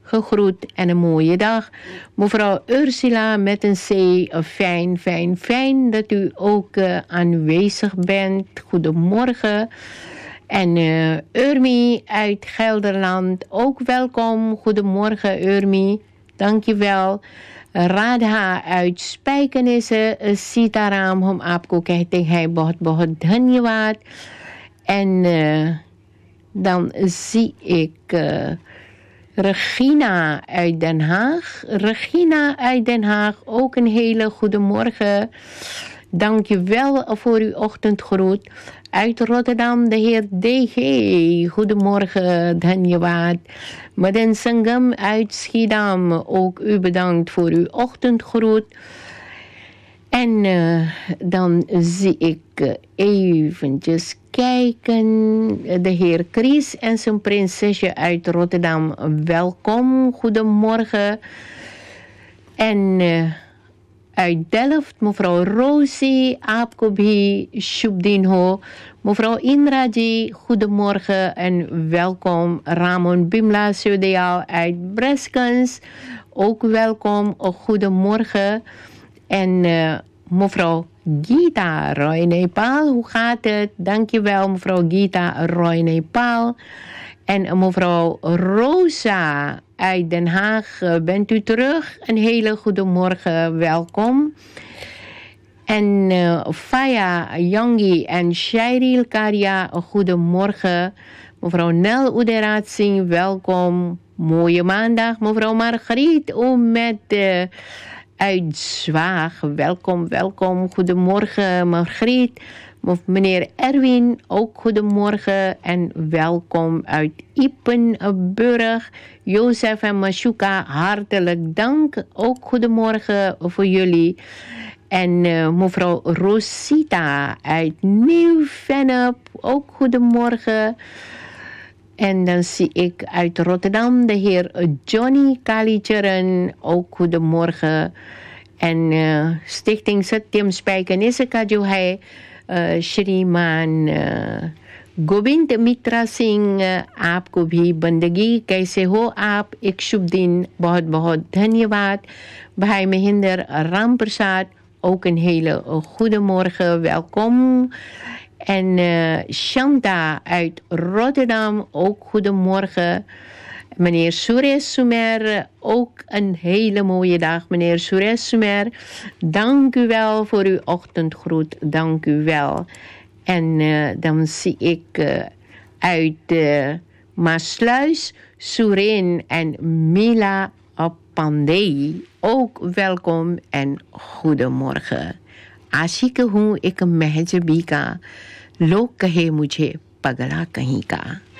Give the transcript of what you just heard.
gegroet en een mooie dag. Mevrouw Ursula met een C, fijn dat u ook aanwezig bent. Goedemorgen. En Urmi uit Gelderland, ook welkom. Goedemorgen Urmi, dankjewel. Radha uit Spijkenisse, Sitaram, hum aapko kehte hai bahut dhanyawad. En dan zie ik Regina uit Den Haag. Regina uit Den Haag, ook een hele goede morgen. Dank je wel voor uw ochtendgroet. Uit Rotterdam, de heer DG. Goedemorgen, Dhanyawad. Madan Sangam uit Schiedam, ook u bedankt voor uw ochtendgroet. En dan zie ik eventjes kijken. De heer Chris en zijn prinsesje uit Rotterdam, welkom. Goedemorgen. En uit Delft, mevrouw Rosie, Aapkobi, Shubdinho, mevrouw Indraji, goedemorgen en welkom. Ramon Bimla Sudeal uit Breskens, ook welkom, goedemorgen. En mevrouw Gita Roy Nepal, hoe gaat het? Dankjewel mevrouw Gita Roy Nepal. En mevrouw Rosa uit Den Haag, bent u terug? Een hele goede morgen, welkom. En Faya Yangi en Shairil Karya, goedemorgen. Mevrouw Nel Uderaat Singh, welkom. Mooie maandag. Mevrouw Margriet met uit Zwaag, welkom. Goedemorgen Margriet. Meneer Erwin, ook goedemorgen en welkom uit Ipenburg. Jozef en Mashuka, hartelijk dank. Ook goedemorgen voor jullie. En mevrouw Rosita uit Nieuw-Vennep, ook goedemorgen. En dan zie ik uit Rotterdam de heer Johnny Kalitjeren, ook goedemorgen. En Stichting Satyam Spijkenisse Kajuhai, Shriman Govind Mitra Singh, आपको भी बंदगी कैसे हो आप? एक शुभ दिन, बहुत बहुत धन्यवाद. Bhai Mehinder Ram Prasad, ook een hele goede morgen, welkom. En Shanta uit Rotterdam, ook goedemorgen. Meneer Suresh Sumer, ook een hele mooie dag. Meneer Suresh Sumer, dank u wel voor uw ochtendgroet. Dank u wel. En dan zie ik uit Maasluis, Surin en Mila Pandey. Ook welkom en goedemorgen. आशिक हूँ एक महज बी का लोग कहे मुझे पगला कहीं का.